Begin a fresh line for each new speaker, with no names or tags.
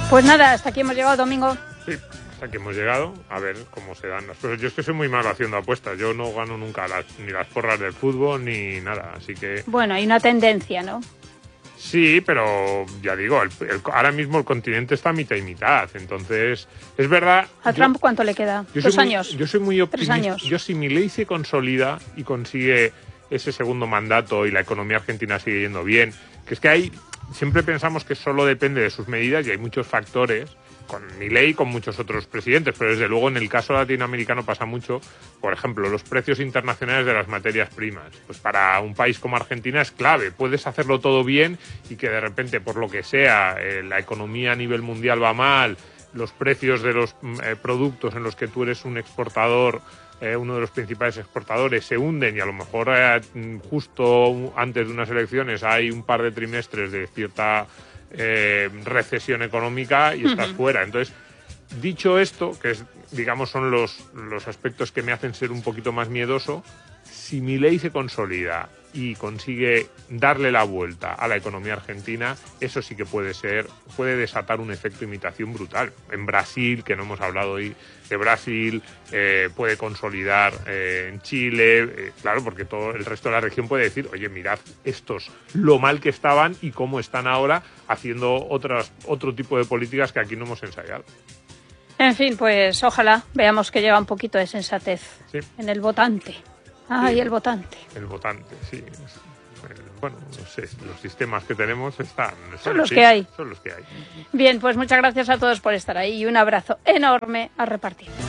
Pues nada, hasta aquí hemos llegado, Domingo.
Sí, hasta aquí hemos llegado. A ver cómo se dan las cosas. Yo es que soy muy malo haciendo apuestas. Yo no gano nunca ni las porras del fútbol ni nada. Así que...
Bueno, hay una tendencia, ¿no?
Sí, pero ya digo, ahora mismo el continente está mitad y mitad. Entonces, es verdad...
¿A Trump cuánto le queda? ¿2 años?
Yo soy muy optimista.
3 años.
Yo, si Milei se consolida y consigue ese segundo mandato y la economía argentina sigue yendo bien, que es que siempre pensamos que solo depende de sus medidas y hay muchos factores, con Milei y con muchos otros presidentes, pero desde luego en el caso latinoamericano pasa mucho. Por ejemplo, los precios internacionales de las materias primas. Pues para un país como Argentina es clave. Puedes hacerlo todo bien y que de repente, por lo que sea, la economía a nivel mundial va mal, los precios de los productos en los que tú eres un exportador, uno de los principales exportadores, se hunden y a lo mejor justo antes de unas elecciones hay un par de trimestres de cierta recesión económica y estás fuera. Entonces, dicho esto, que digamos son los aspectos que me hacen ser un poquito más miedoso, si Milei se consolida y consigue darle la vuelta a la economía argentina, eso sí que puede desatar un efecto imitación brutal. En Brasil, que no hemos hablado hoy de Brasil, puede consolidar en Chile, claro, porque todo el resto de la región puede decir, oye, mirad estos lo mal que estaban y cómo están ahora haciendo otro tipo de políticas que aquí no hemos ensayado.
En fin, pues ojalá veamos que llega un poquito de sensatez en el votante. Ah,
sí,
y el votante.
El votante, sí. Bueno, no sé, los sistemas que tenemos
son los que hay.
Son los que hay.
Bien, pues muchas gracias a todos por estar ahí y un abrazo enorme a repartir.